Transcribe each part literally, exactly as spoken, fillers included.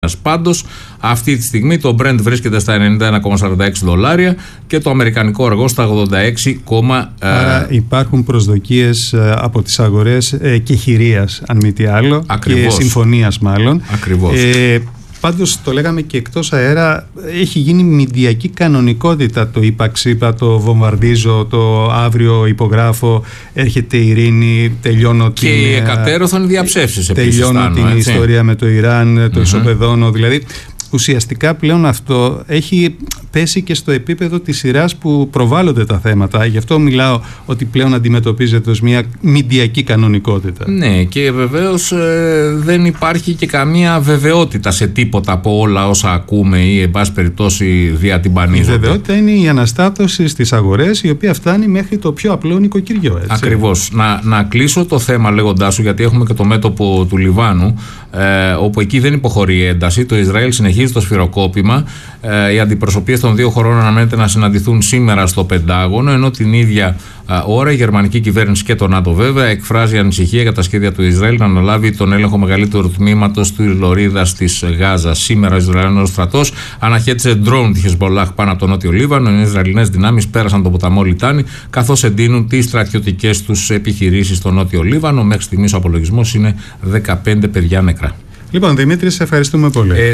Πάντως, αυτή τη στιγμή το Brent βρίσκεται στα ενενήντα ένα κόμμα σαράντα έξι δολάρια και το αμερικανικό αργό στα ογδόντα έξι. Άρα υπάρχουν προσδοκίες από τις αγορές και χειρίας, αν μη τι άλλο, Ακριβώς. και συμφωνίας μάλλον. Ακριβώς. Ε, Πάντως το λέγαμε και εκτός αέρα, έχει γίνει μηντιακή κανονικότητα το είπα ξύπα, το βομβαρδίζω, το αύριο υπογράφω, έρχεται η ειρήνη, τελειώνω και την... Και οι εκατέρωθαν διαψεύσεις επίσης. Τελειώνω στάνω, την έτσι. ιστορία με το Ιράν, το Mm-hmm. ισοπεδώνω, δηλαδή... Ουσιαστικά πλέον αυτό έχει πέσει και στο επίπεδο της σειράς που προβάλλονται τα θέματα. Γι' αυτό μιλάω ότι πλέον αντιμετωπίζεται ως μια μηντιακή κανονικότητα. Ναι, και βεβαίως ε, δεν υπάρχει και καμία βεβαιότητα σε τίποτα από όλα όσα ακούμε ή εν πάση περιπτώσει διατυμπανίζονται. Η βεβαιότητα είναι η αναστάτωση στις αγορές, η οποία φτάνει μέχρι το πιο απλό νοικοκυριό. Έτσι. Ακριβώς. Να, να κλείσω το θέμα λέγοντάς σου, γιατί έχουμε και το μέτωπο του Λιβάνου, ε, όπου εκεί δεν υποχωρεί η ένταση. Το Ισραήλ συνεχίζει το σφυροκόπημα. Ε, οι αντιπροσωπείες των δύο χωρών αναμένεται να συναντηθούν σήμερα στο Πεντάγωνο, ενώ την ίδια ε, ώρα η γερμανική κυβέρνηση και το ΝΑΤΟ βέβαια εκφράζει ανησυχία για τα σχέδια του Ισραήλ να αναλάβει τον έλεγχο μεγαλύτερου τμήματος του λωρίδας της Γάζας. Σήμερα ο Ισραηλινός στρατός αναχέτησε ντρόουν τη Χεσμολάχ πάνω από το νότιο Λίβανο, ενώ οι Ισραηλινές δυνάμεις πέρασαν τον ποταμό Λιτάνη, καθώς εντείνουν τις στρατιωτικές τους επιχειρήσεις στο νότιο Λίβανο. Μέχρι στιγμής ο απολογισμός είναι δεκαπέντε παιδιά νεκρά. Λοιπόν, Δημήτρη, σε ευχαριστούμε πολύ. Ε,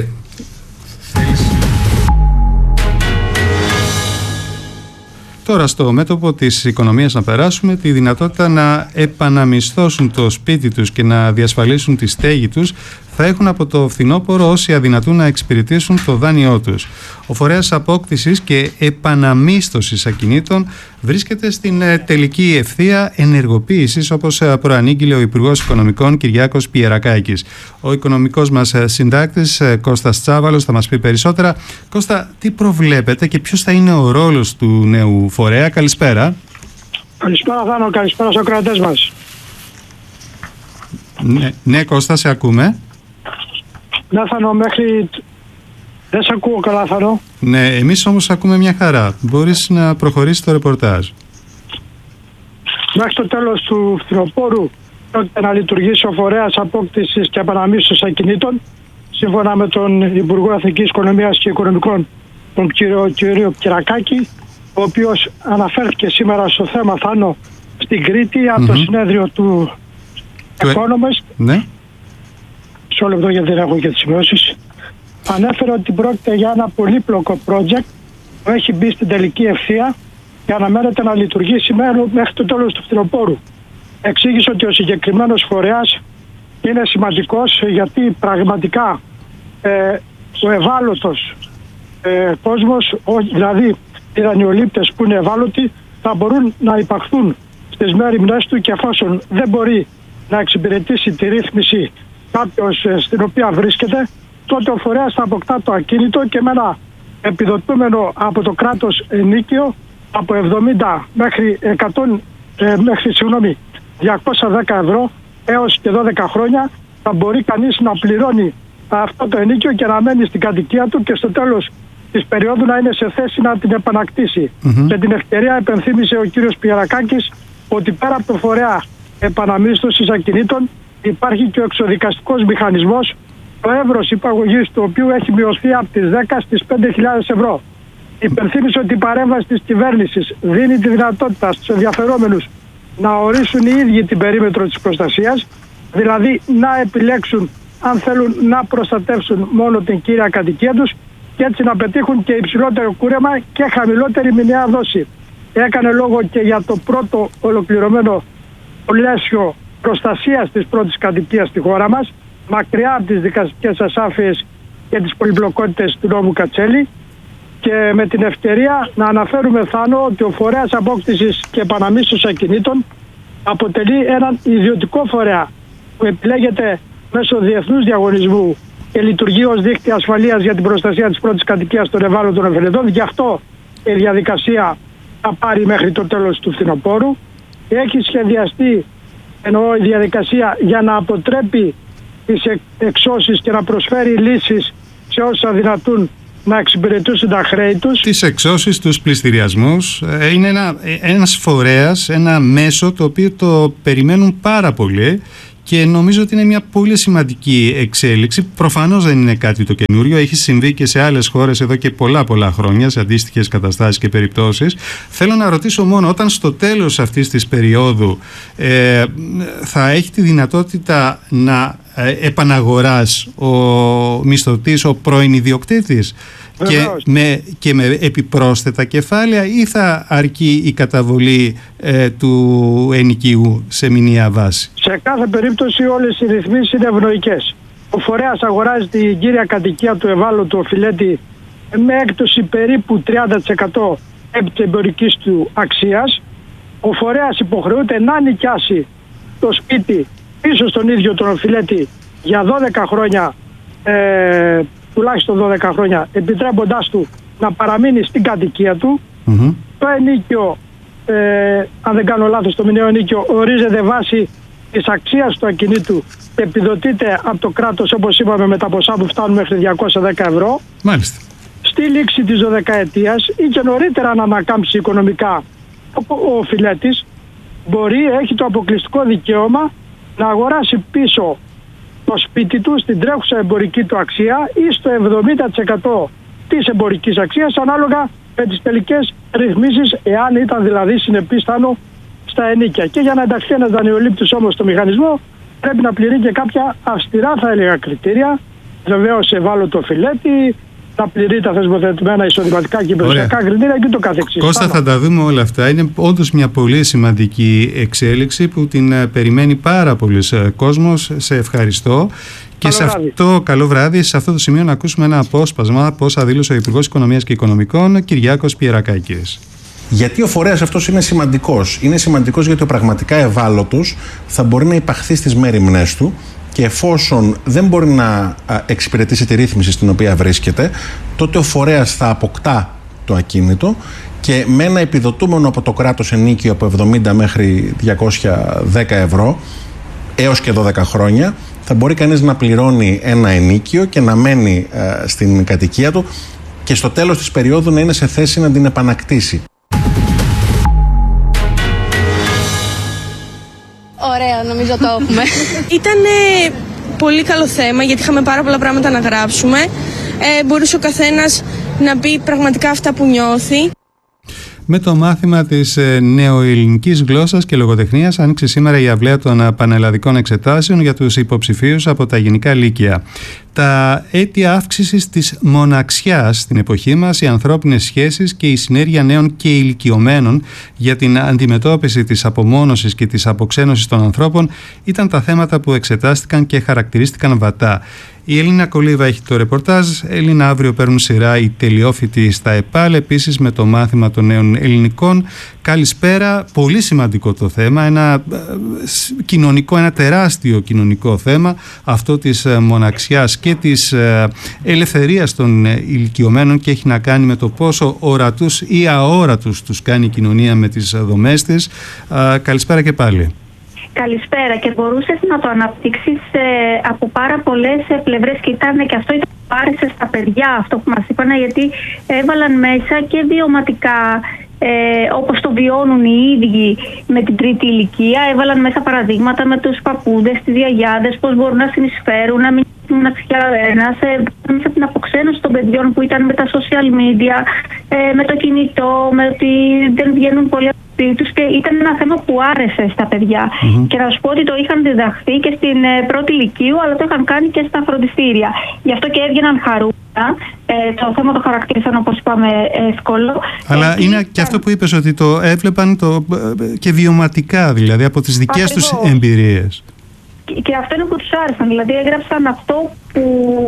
Τώρα στο μέτωπο της οικονομίας να περάσουμε, τη δυνατότητα να επαναμισθώσουν το σπίτι τους και να διασφαλίσουν τη στέγη τους θα έχουν από το φθινόπωρο όσοι αδυνατούν να εξυπηρετήσουν το δάνειό τους. Ο φορέας απόκτησης και επαναμίσθωσης ακινήτων βρίσκεται στην τελική ευθεία ενεργοποίησης, όπως προανήγγειλε ο Υπουργός Οικονομικών Κυριάκος Πιερακάκης. Ο οικονομικός μας συντάκτης Κώστας Τσάβαλος θα μας πει περισσότερα. Κώστα, τι προβλέπετε και ποιος θα είναι ο ρόλος του νέου φορέα? Καλησπέρα. Καλησπέρα Θάνο, καλησπέρα στους ακροατές μας. Ναι, ναι, Κώστα, σε ακούμε. Ναι, Θάνο, μέχρι... Δεν σε ακούω καλά, Θάνο. Ναι, εμείς όμως ακούμε μια χαρά. Μπορείς να προχωρήσεις το ρεπορτάζ. Μέχρι το τέλος του φθινοπόρου πρόκειται να λειτουργήσει ο φορέας απόκτησης και επαναμίσθωσης ακινήτων, σύμφωνα με τον Υπουργό Εθνικής Οικονομίας και Οικονομικών, τον κύριο, κύριο Πιερακάκη, ο οποίος αναφέρθηκε σήμερα στο θέμα, Θάνο, στην Κρήτη, από mm-hmm. το συνέδριο του Economist. Ναι. Σε λεπτό γιατί δεν έχω και τις σημειώσεις. Ανέφερε ότι πρόκειται για ένα πολύπλοκο project που έχει μπει στην τελική ευθεία και αναμένεται να λειτουργήσει μέχρι το τέλος του φθινοπόρου. Εξήγησε ότι ο συγκεκριμένος φορέας είναι σημαντικός γιατί πραγματικά ε, ο ευάλωτος ε, κόσμος, δηλαδή οι δανειολήπτες που είναι ευάλωτοι, θα μπορούν να υπαχθούν στις μέριμνές του και εφόσον δεν μπορεί να εξυπηρετήσει τη ρύθμιση κάποιος στην οποία βρίσκεται, τότε ο φορέας θα αποκτά το ακίνητο και με ένα επιδοτούμενο από το κράτος ενίκιο από εβδομήντα μέχρι, εκατό, ε, μέχρι συγγνώμη, διακόσια δέκα ευρώ έως και δώδεκα χρόνια θα μπορεί κανείς να πληρώνει αυτό το ενίκιο και να μένει στην κατοικία του και στο τέλος της περίοδου να είναι σε θέση να την επανακτήσει. Mm-hmm. Και την ευκαιρία επενθύμησε ο κύριος Πιερακάκης ότι πέρα από το φορέα επαναμίσθωσης ακινήτων υπάρχει και ο εξοδικαστικός μηχανισμός, το εύρος υπαγωγής του οποίου έχει μειωθεί από τις δέκα στις πέντε χιλιάδες ευρώ. Υπενθύμησε ότι η παρέμβαση της κυβέρνησης δίνει τη δυνατότητα στους ενδιαφερόμενους να ορίσουν οι ίδιοι την περίμετρο της προστασίας, δηλαδή να επιλέξουν αν θέλουν να προστατεύσουν μόνο την κύρια κατοικία τους και έτσι να πετύχουν και υψηλότερο κούρεμα και χαμηλότερη μηνιαία δόση. Έκανε λόγο και για το πρώτο ολοκληρωμένο πλαίσιο προστασίας της πρώτης κατοικίας στη χώρα μας, μακριά από τις δικαστικές ασάφειες και τις πολυπλοκότητες του νόμου Κατσέλη, και με την ευκαιρία να αναφέρουμε, Θάνο, ότι ο φορέας απόκτησης και επαναμίσθωσης ακινήτων αποτελεί έναν ιδιωτικό φορέα που επιλέγεται μέσω διεθνούς διαγωνισμού και λειτουργεί ως δίκτυο ασφαλείας για την προστασία της πρώτης κατοικίας των ευάλωτων εφελετών. Γι' αυτό η διαδικασία θα πάρει μέχρι το τέλος του φθινοπόρου. Έχει σχεδιαστεί, εννοώ η διαδικασία, για να αποτρέπει τις εξώσεις και να προσφέρει λύσεις σε όσους αδυνατούν να εξυπηρετούσουν τα χρέη τους. Τις εξώσεις, τους πληστηριασμούς. Είναι ένα, ένας φορέας, ένα μέσο το οποίο το περιμένουν πάρα πολύ Και νομίζω ότι είναι μια πολύ σημαντική εξέλιξη. Προφανώς δεν είναι κάτι το καινούριο. Έχει συμβεί και σε άλλες χώρες εδώ και πολλά πολλά χρόνια, σε αντίστοιχες καταστάσεις και περιπτώσεις. Θέλω να ρωτήσω μόνο, όταν στο τέλος αυτής της περίοδου ε, θα έχει τη δυνατότητα να ε, επαναγοράς ο μισθωτής, ο πρώην ιδιοκτήτης, και με, και με επιπρόσθετα κεφάλαια, ή θα αρκεί η καταβολή ε, του ενοικίου σε μηνιαία βάση? Σε κάθε περίπτωση όλες οι ρυθμίσεις είναι ευνοϊκές. Ο φορέας αγοράζει την κύρια κατοικία του ευάλωτου οφειλέτη με έκπτωση περίπου τριάντα τοις εκατό επί της εμπορικής του αξίας. Ο φορέας υποχρεούται να νοικιάσει το σπίτι πίσω στον ίδιο τον οφειλέτη για δώδεκα χρόνια, ε, τουλάχιστον δώδεκα χρόνια, επιτρέποντάς του να παραμείνει στην κατοικία του. Mm-hmm. Το ενίκιο, ε, αν δεν κάνω λάθος, το μηνιαίο ενίκιο ορίζεται βάσει της αξίας του ακινήτου και επιδοτείται από το κράτος, όπως είπαμε, με τα ποσά που φτάνουν μέχρι διακόσια δέκα ευρώ. Μάλιστα. Στη λήξη της δωδεκαετίας ή και νωρίτερα να ανακάμψει οικονομικά ο οφειλέτης, μπορεί, έχει το αποκλειστικό δικαίωμα να αγοράσει πίσω το σπίτι του στην τρέχουσα εμπορική του αξία ή στο εβδομήντα τοις εκατό της εμπορικής αξίας, ανάλογα με τις τελικές ρυθμίσεις, εάν ήταν δηλαδή συνεπίστανο στα ενίκια. Και για να ενταχθεί ένας δανειολήπτης όμως στο μηχανισμό, πρέπει να πληρεί και κάποια αυστηρά, θα έλεγα, κριτήρια. Βεβαίως ευάλωτο οφειλέτη, να πληρεί τα θεσμοθετημένα εισοδηματικά και υπηρεσιακά κριτήρια και το καθεξής. Κώστα, θα τα δούμε όλα αυτά. Είναι όντως μια πολύ σημαντική εξέλιξη που την περιμένει πάρα πολλοί κόσμος. Σε ευχαριστώ. Και σε αυτό, καλό βράδυ. Σε αυτό το σημείο να ακούσουμε ένα απόσπασμα πώς δήλωσε ο Υπουργός Οικονομίας και Οικονομικών, Κυριάκος Πιερακάκης. Γιατί ο φορέας αυτός είναι σημαντικός? Είναι σημαντικός γιατί ο πραγματικά ευάλωτος θα μπορεί να υπαχθεί στις μέριμνές του, και εφόσον δεν μπορεί να εξυπηρετήσει τη ρύθμιση στην οποία βρίσκεται, τότε ο φορέας θα αποκτά το ακίνητο και με ένα επιδοτούμενο από το κράτος ενίκιο από εβδομήντα μέχρι διακόσια δέκα ευρώ έως και δώδεκα χρόνια, θα μπορεί κανείς να πληρώνει ένα ενίκιο και να μένει ε, στην κατοικία του και στο τέλος της περίοδου να είναι σε θέση να την επανακτήσει. Ωραία, νομίζω το έχουμε. Ήταν πολύ καλό θέμα γιατί είχαμε πάρα πολλά πράγματα να γράψουμε. Ε, μπορούσε ο καθένας να πει πραγματικά αυτά που νιώθει. Με το μάθημα της νεοελληνικής γλώσσας και λογοτεχνίας άνοιξε σήμερα η αυλαία των πανελλαδικών εξετάσεων για τους υποψηφίους από τα γενικά λύκεια. Τα αίτια αύξησης της μοναξιάς στην εποχή μας, οι ανθρώπινες σχέσεις και η συνέργεια νέων και ηλικιωμένων για την αντιμετώπιση της απομόνωσης και της αποξένωσης των ανθρώπων ήταν τα θέματα που εξετάστηκαν και χαρακτηρίστηκαν βατά. Η Ελίνα Κολίβα έχει το ρεπορτάζ. Ελίνα, αύριο παίρνουν σειρά οι τελειόφοιτοι στα ΕΠΑΛ, επίσης με το μάθημα των νέων ελληνικών. Καλησπέρα. Πολύ σημαντικό το θέμα, ένα κοινωνικό, ένα τεράστιο κοινωνικό θέμα, αυτό της μοναξιάς και της ελευθερίας των ηλικιωμένων, και έχει να κάνει με το πόσο ορατούς ή αόρατους τους κάνει η κοινωνία με τις δομές της. Καλησπέρα και πάλι. Καλησπέρα, και μπορούσες να το αναπτύξεις ε, από πάρα πολλές ε, πλευρές, και ήταν και αυτό ήταν που άρεσε στα παιδιά αυτό που μας είπαν, γιατί έβαλαν μέσα και βιωματικά ε, όπως το βιώνουν οι ίδιοι με την τρίτη ηλικία, έβαλαν μέσα παραδείγματα με τους παππούδες, τις γιαγιάδες, πώς μπορούν να συνεισφέρουν, να μην είναι μοναξιά ένας, ε, μέσα την αποξένωση των παιδιών που ήταν με τα social media, ε, με το κινητό, με ότι δεν βγαίνουν πολύ τους, και ήταν ένα θέμα που άρεσε στα παιδιά. Mm-hmm. Και να σου πω ότι το είχαν διδαχθεί και στην ε, πρώτη ηλικίου, αλλά το είχαν κάνει και στα φροντιστήρια. Γι' αυτό και έβγαιναν χαρούμενα. Ε, το θέμα το χαρακτήρισαν, όπως είπαμε, εύκολο. Αλλά ε, είναι και αυτό που είπες, ότι το έβλεπαν το, και βιωματικά, δηλαδή από τις δικές τους εμπειρίες. Και αυτό είναι που τους άρεσαν, δηλαδή έγραψαν αυτό που,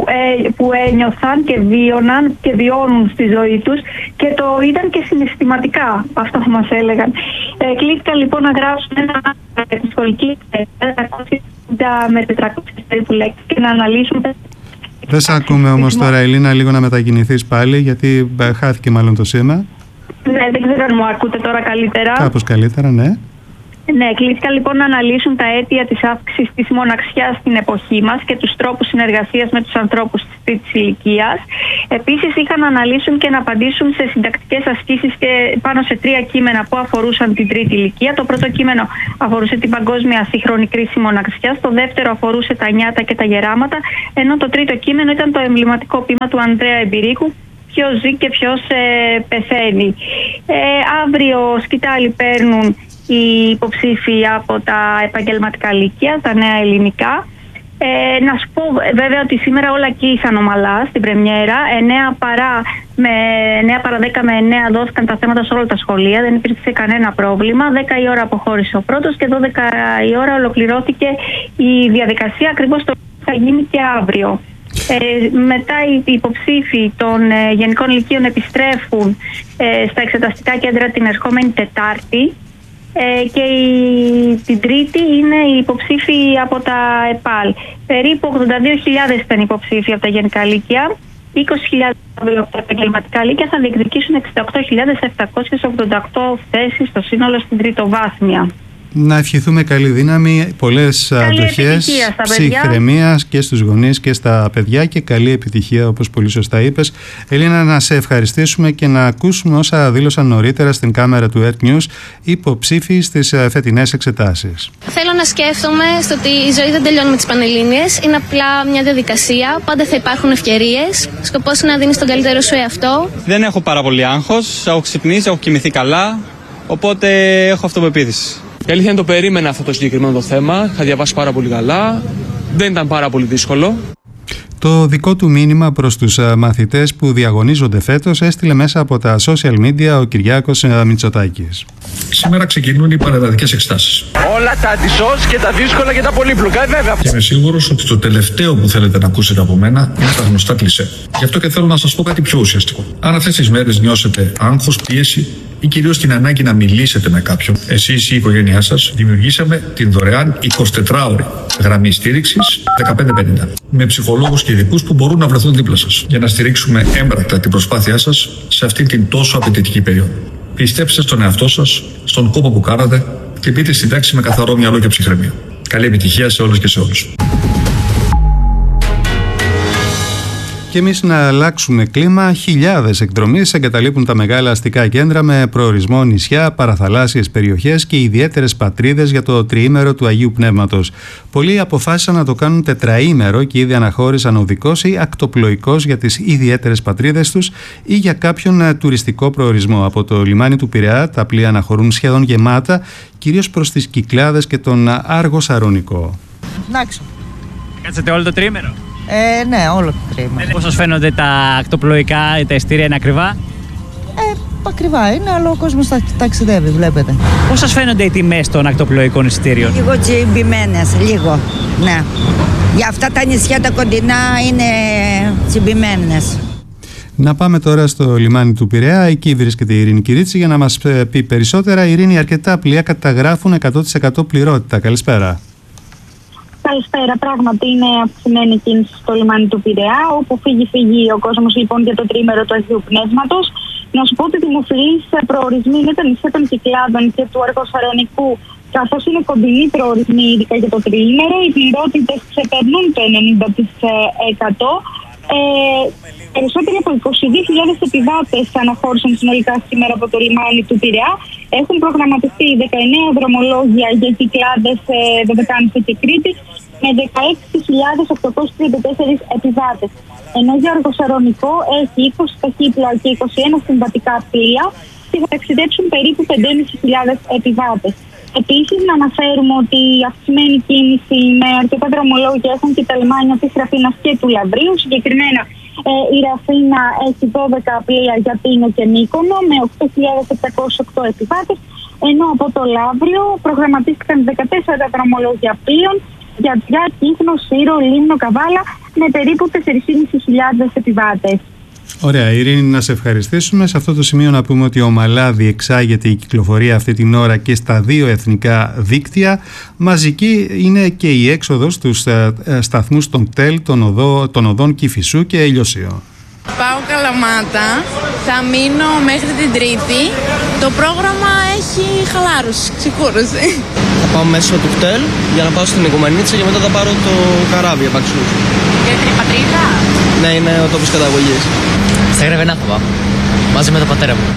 ε, που ένιωθαν και βίωναν και βιώνουν στη ζωή τους, και το ήταν και συναισθηματικά αυτό που μας έλεγαν. Ε, κλήθηκαν λοιπόν να γράψουν ένα ε, σχολική τριακόσια με τετρακόσιες περίπου λέξεις και να αναλύσουν. Δεν σε ακούμε όμως τώρα, Ελίνα, λίγο να μετακινηθείς πάλι, γιατί χάθηκε μάλλον το σήμα. Ναι, δεν ξέρω αν μου ακούτε τώρα καλύτερα. Κάπως καλύτερα, ναι. Ναι, κλήθηκαν λοιπόν να αναλύσουν τα αίτια της αύξησης της μοναξιάς στην εποχή μας και τους τρόπους συνεργασίας με τους ανθρώπους της τρίτης ηλικίας. Επίσης, είχαν να αναλύσουν και να απαντήσουν σε συντακτικές ασκήσεις και πάνω σε τρία κείμενα που αφορούσαν την τρίτη ηλικία. Το πρώτο κείμενο αφορούσε την παγκόσμια σύγχρονη κρίση μοναξιάς, το δεύτερο αφορούσε τα νιάτα και τα γεράματα, ενώ το τρίτο κείμενο ήταν το εμβληματικό ποίημα του Ανδρέα Εμπειρίκου, ποιος ζει και ποιος ε, πεθαίνει. Ε, αύριο σκητάλη παίρνουν οι υποψήφοι από τα επαγγελματικά λύκεια, τα νέα ελληνικά. Ε, να σου πω βέβαια ότι σήμερα όλα κύησαν ομαλά στην πρεμιέρα. εννέα παρά, με, εννέα παρά δέκα με εννέα δόθηκαν τα θέματα σε όλα τα σχολεία. Δεν υπήρξε κανένα πρόβλημα. δέκα η ώρα αποχώρησε ο πρώτος και δώδεκα η ώρα ολοκληρώθηκε η διαδικασία. Ακριβώς το θα γίνει και αύριο. Ε, μετά οι υποψήφοι των ε, γενικών λυκείων επιστρέφουν ε, στα εξεταστικά κέντρα την ερχόμενη Τετάρτη. Ε, και η, την Τρίτη είναι οι υποψήφοι από τα ΕΠΑΛ. Περίπου ογδόντα δύο χιλιάδες ήταν υποψήφοι από τα γενικά λύκεια, είκοσι χιλιάδες από τα επαγγελματικά λύκεια θα διεκδικήσουν εξήντα οκτώ χιλιάδες επτακόσιες ογδόντα οκτώ θέσεις στο σύνολο στην τριτοβάθμια. Να ευχηθούμε καλή δύναμη, πολλές αντοχές, ψυχραιμίας και στους γονείς και στα παιδιά και καλή επιτυχία, όπως πολύ σωστά είπες. Ελίνα, να σε ευχαριστήσουμε και να ακούσουμε όσα δήλωσαν νωρίτερα στην κάμερα του Earth News υποψήφοι στις φετινές εξετάσεις. Θέλω να σκέφτομαι στο ότι η ζωή δεν τελειώνει με τις Πανελλήνιες. Είναι απλά μια διαδικασία. Πάντα θα υπάρχουν ευκαιρίες. Σκοπός είναι να δίνεις τον καλύτερο σου εαυτό. Δεν έχω πάρα πολύ άγχος. Έχω ξυπνήσει, έχω κοιμηθεί καλά. Οπότε έχω αυτοπεποίθηση. Η αλήθεια είναι το περίμενα αυτό το συγκεκριμένο το θέμα. Είχα διαβάσει πάρα πολύ καλά. Δεν ήταν πάρα πολύ δύσκολο. Το δικό του μήνυμα προς τους μαθητές που διαγωνίζονται φέτος έστειλε μέσα από τα social media ο Κυριάκος Μητσοτάκης. Σήμερα ξεκινούν οι παραδατικές εξετάσεις. Όλα τα αντισώς και τα δύσκολα και τα πολύπλοκα, βέβαια. Και είμαι σίγουρος ότι το τελευταίο που θέλετε να ακούσετε από μένα είναι τα γνωστά κλισέ. Γι' αυτό και θέλω να σας πω κάτι πιο ουσιαστικό. Αν αυτές τις μέρες νιώσετε άγχος, πίεση ή κυρίως την ανάγκη να μιλήσετε με κάποιον, εσείς ή η οικογένειά σας, δημιουργήσαμε την δωρεάν εικοσιτετράωρη γραμμή στήριξης δεκαπέντε πενήντα με ψυχολόγους και ειδικούς που μπορούν να βρεθούν δίπλα σας για να στηρίξουμε έμπρακτα την προσπάθειά σας σε αυτήν την τόσο απαιτητική περίοδο. Πιστέψτε στον εαυτό σας, στον κόπο που κάνατε και μπείτε στην τάξη με καθαρό μυαλό και ψυχραιμία. Καλή επιτυχία σε όλες και σε όλους. Και εμείς να αλλάξουμε κλίμα, χιλιάδες εκδρομείς εγκαταλείπουν τα μεγάλα αστικά κέντρα με προορισμό νησιά, παραθαλάσσιες περιοχές και ιδιαίτερες πατρίδες για το τριήμερο του Αγίου Πνεύματος. Πολλοί αποφάσισαν να το κάνουν τετραήμερο και ήδη αναχώρησαν οδικός ή ακτοπλοϊκός για τις ιδιαίτερες πατρίδες τους ή για κάποιον τουριστικό προορισμό. Από το λιμάνι του Πειραιά τα πλοία αναχωρούν σχεδόν γεμάτα, κυρίως προς τις Κυκλάδες και τον Άργο Σαρονικό. Εντάξει. Κάτσετε όλο το τριήμερο? Ε, ναι, όλο το τριήμερο. Πώς σας φαίνονται τα ακτοπλοϊκά, τα ειστήρια είναι ακριβά? Ε, ακριβά είναι, αλλά ο κόσμος τα ταξιδεύει, βλέπετε. Πώς σας φαίνονται οι τιμές των ακτοπλοϊκών εισιτήριων? Λίγο τσιμπημένες, λίγο, ναι. Για αυτά τα νησιά τα κοντινά είναι τσιμπημένες. Να πάμε τώρα στο λιμάνι του Πειραιά. Εκεί βρίσκεται η Ειρήνη Κυρίτσι για να μας πει περισσότερα. Η Ειρήνη, αρκετά πλοία καταγράφουν εκατό τοις εκατό πληρότητα. Καλησπέρα. Καλησπέρα. Πράγματι είναι αυξημένη κίνηση στο λιμάνι του Πειραιά, όπου φύγει-φύγει ο κόσμος λοιπόν για το τριήμερο του Αγίου Πνεύματος. Να σου πω ότι δημοφιλείς προορισμοί είναι τα νησιά των Κυκλάδων και του Αργοσαρονικού, καθώς είναι κοντινοί προορισμοί ειδικά για το τριήμερο. Οι πληρότητες ξεπερνούν το ενενήντα τοις εκατό. Ε, περισσότεροι από είκοσι δύο χιλιάδες επιβάτες αναχώρησαν συνολικά σήμερα από το λιμάνι του Πειραιά. Έχουν προγραμματιστεί δεκαεννέα δρομολόγια για Κυκλάδες, Δωδεκάνησα και Κρήτη με δεκαέξι χιλιάδες οκτακόσιοι τριάντα τέσσερις επιβάτες. Ενώ για Αργοσαρονικό έχει είκοσι ταχύπλοα και είκοσι ένα συμβατικά πλοία και θα ταξιδέψουν περίπου πέντε χιλιάδες πεντακόσιοι επιβάτες. Επίσης, να αναφέρουμε ότι η αυξημένη κίνηση με αρκετά δρομολόγια έχουν και τα λιμάνια της Ραφίνας και του Λαβρίου. Συγκεκριμένα, ε, η Ραφίνα έχει δώδεκα πλοία για Πίνο και Μύκονο με οκτώ χιλιάδες επτακόσιοι οκτώ επιβάτες, ενώ από το Λαύριο προγραμματίστηκαν δεκατέσσερα δρομολόγια πλοίων για Τζιά, Κύθνο, Σύρο, Λίμνο, Καβάλα με περίπου τέσσερις χιλιάδες πεντακόσιοι επιβάτες. Ωραία, Ειρήνη, να σε ευχαριστήσουμε. Σε αυτό το σημείο να πούμε ότι ομαλά διεξάγεται η κυκλοφορία αυτή την ώρα και στα δύο εθνικά δίκτυα. Μαζική είναι και η έξοδος στους σταθμούς των ΤΕΛ, των, οδό, των οδών Κηφισού και Ελιοσίων. Πάω Καλαμάτα, θα μείνω μέχρι την Τρίτη. Το πρόγραμμα έχει χαλάρωση, ξεκούραση. Θα πάω μέσω του κτέλ για να πάω στην Οικουμενίτσα και μετά θα πάρω το καράβι απ' αξού. Δεύτερη πατρίδα? Ναι, είναι ο τόπος καταγωγής. Στα Γρεβενά θα πάω, μαζί με τον πατέρα μου.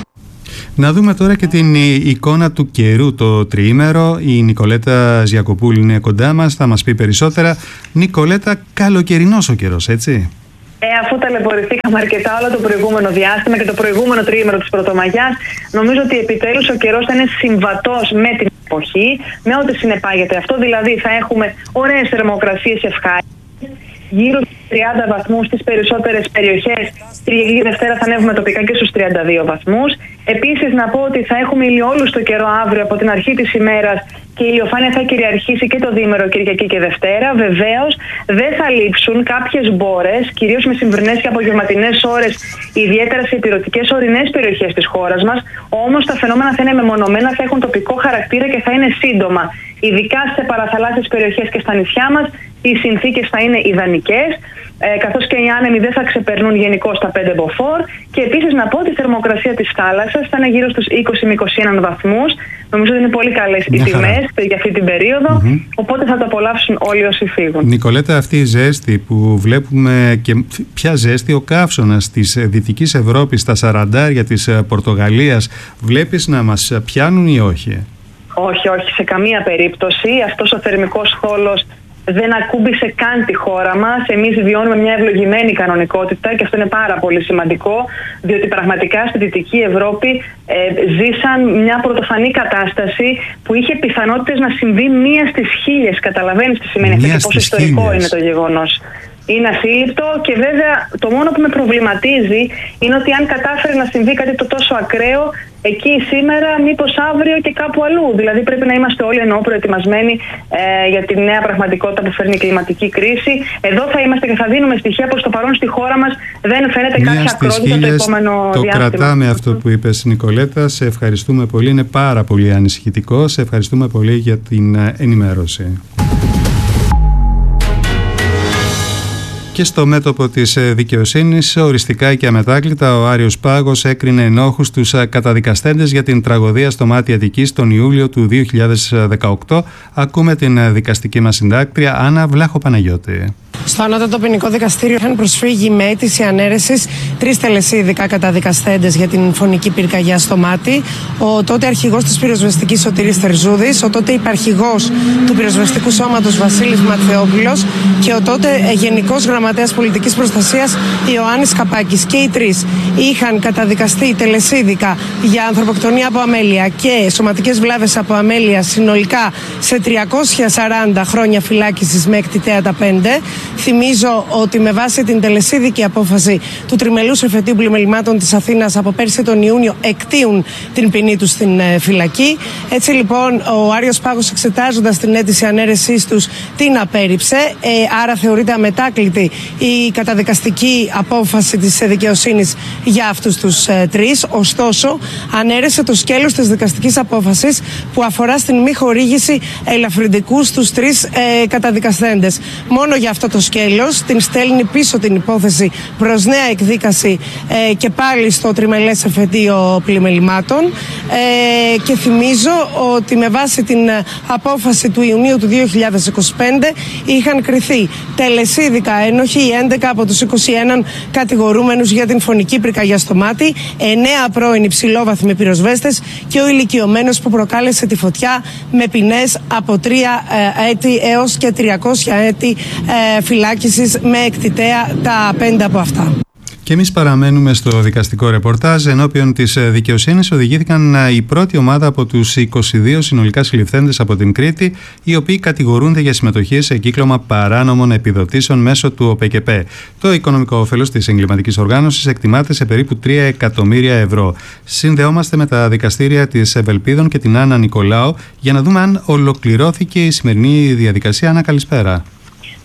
Να δούμε τώρα και την εικόνα του καιρού το τριήμερο. Η Νικολέτα Ζιακοπούλου είναι κοντά μας, θα μας πει περισσότερα. Νικολέτα, καλοκαιρινός ο καιρός, έτσι? Ε, αφού ταλαιπωρηθήκαμε αρκετά όλο το προηγούμενο διάστημα και το προηγούμενο τριήμερο της Πρωτομαγιάς, νομίζω ότι επιτέλους ο καιρός θα είναι συμβατός με την εποχή, με ό,τι συνεπάγεται αυτό. Δηλαδή θα έχουμε ωραίες θερμοκρασίες ευχάριστες, γύρω στους τριάντα βαθμούς στις περισσότερες περιοχές. Κυριακή και Δευτέρα θα ανέβουμε τοπικά και στους τριάντα δύο βαθμούς. Επίσης να πω ότι θα έχουμε ηλιόλουστο καιρό αύριο από την αρχή της ημέρας και η ηλιοφάνεια θα κυριαρχήσει και το διήμερο Κυριακή και Δευτέρα. Βεβαίως δεν θα λείψουν κάποιες μπόρες, κυρίως με σημβρινές και απογευματινές ώρες, ιδιαίτερα σε ηπειρωτικές ορεινές περιοχές της χώρας μας. Όμως τα φαινόμενα θα είναι μεμονωμένα, θα έχουν τοπικό χαρακτήρα και θα είναι σύντομα. Ειδικά σε παραθαλάσσιες περιοχές και στα νησιά μας οι συνθήκες θα είναι ιδανικές, ε, καθώς και οι άνεμοι δεν θα ξεπερνούν γενικώς τα πέντε μποφόρ. Και επίσης να πω ότι η θερμοκρασία της θάλασσας θα είναι γύρω στους είκοσι με είκοσι ένα βαθμούς. Νομίζω ότι είναι πολύ καλές οι τιμές για αυτή την περίοδο, mm-hmm. οπότε θα το απολαύσουν όλοι όσοι φύγουν. Νικολέτα, αυτή η ζέστη που βλέπουμε, και ποια ζέστη, ο καύσωνας της Δυτικής Ευρώπης, στα σαραντάρια της Πορτογαλίας, βλέπεις να μας πιάνουν ή όχι? Όχι, όχι, σε καμία περίπτωση. Αυτός ο θερμικός θόλος δεν ακούμπησε καν τη χώρα μας. Εμείς βιώνουμε μια ευλογημένη κανονικότητα και αυτό είναι πάρα πολύ σημαντικό, διότι πραγματικά στη Δυτική Ευρώπη ε, ζήσαν μια πρωτοφανή κατάσταση που είχε πιθανότητες να συμβεί μία στις χίλιες. Καταλαβαίνεις τι σημαίνει αυτό και πόσο ιστορικό είναι το γεγονός. Είναι ασύλληπτο και βέβαια το μόνο που με προβληματίζει είναι ότι αν κατάφερε να συμβεί κάτι το τόσο ακραίο εκεί σήμερα, μήπως αύριο και κάπου αλλού. Δηλαδή πρέπει να είμαστε όλοι εννοώ προετοιμασμένοι ε, για τη νέα πραγματικότητα που φέρνει η κλιματική κρίση. Εδώ θα είμαστε και θα δίνουμε στοιχεία, προς το παρόν στη χώρα μας δεν φαίνεται Μία κάποια ακρότητα το επόμενο το διάστημα. Το κρατάμε αυτό που είπες, Νικολέτα. Σε ευχαριστούμε πολύ. Είναι πάρα πολύ ανησυχητικό. Σε ευχαριστούμε πολύ για την ενημέρωση. Και στο μέτωπο της δικαιοσύνης, οριστικά και αμετάκλητα, ο Άριος Πάγος έκρινε ενόχους τους καταδικαστέντες για την τραγωδία στο Μάτι Αττικής τον Ιούλιο του δύο χιλιάδες δεκαοκτώ. Ακούμε την δικαστική μας συντάκτρια Άννα Βλάχο-Παναγιώτη. Στο Ανώτατο Ποινικό Δικαστήριο είχαν προσφύγει με αίτηση ανέρεσης τρεις τελεσίδικα καταδικαστέντες για την φωνική πυρκαγιά στο Μάτι. Ο τότε αρχηγός της πυροσβεστικής Σωτήρης Τερζούδης, ο τότε υπαρχηγός του πυροσβεστικού σώματος Βασίλης Ματθεόπουλος και ο τότε γενικός γραμματέας πολιτικής προστασίας Ιωάννης Καπάκης. Και οι τρεις είχαν καταδικαστεί τελεσίδικα για ανθρωποκτονία από αμέλεια και σωματικές βλάβες από αμέλεια συνολικά σε τριακόσια σαράντα χρόνια φυλάκισης με εκτιτέατα πέντε. Θυμίζω ότι με βάση την τελεσίδικη απόφαση του Τριμελούς Εφετείου Πλημελημάτων της Αθήνας από πέρσι τον Ιούνιο εκτείουν την ποινή τους στην ε, φυλακή. Έτσι λοιπόν ο Άριος Πάγος, εξετάζοντας την αίτηση ανέρεσής τους, την απέρριψε. Ε, άρα θεωρείται αμετάκλητη η καταδικαστική απόφαση της δικαιοσύνης για αυτούς τους ε, τρεις. Ωστόσο ανέρεσε το σκέλος της δικαστικής απόφασης που αφορά στην μη χορήγηση ελαφρυντικού στους τρεις ε, καταδικαστέντες. Μόνο για αυτό το σκέλος την στέλνει πίσω την υπόθεση προς νέα εκδίκαση ε, και πάλι στο Τριμελές Εφετείο Πλημελημάτων ε, και θυμίζω ότι με βάση την απόφαση του Ιουνίου του δύο χιλιάδες είκοσι πέντε είχαν κριθεί τελεσίδικα ένοχοι οι έντεκα από τους είκοσι ένα κατηγορούμενους για την φωνική πυρκαγιά στο Μάτι, εννέα πρώην υψηλόβαθμοι πυροσβέστες και ο ηλικιωμένος που προκάλεσε τη φωτιά με ποινές από τρία ε, έτη έως και τριακόσια έτη ε, φυλάκισης με εκτιτέα τα πέντε από αυτά. Και εμείς παραμένουμε στο δικαστικό ρεπορτάζ. Ενώπιον της δικαιοσύνης οδηγήθηκαν η πρώτη ομάδα από τους είκοσι δύο συνολικά συλληφθέντες από την Κρήτη, οι οποίοι κατηγορούνται για συμμετοχή σε κύκλωμα παράνομων επιδοτήσεων μέσω του ΟΠΕΚΕΠΕ. Το οικονομικό όφελος της εγκληματικής οργάνωσης εκτιμάται σε περίπου τρία εκατομμύρια ευρώ. Συνδεόμαστε με τα δικαστήρια της Ευελπίδων και την Άννα Νικολάου για να δούμε αν ολοκληρώθηκε η σημερινή διαδικασία. Άννα, καλησπέρα.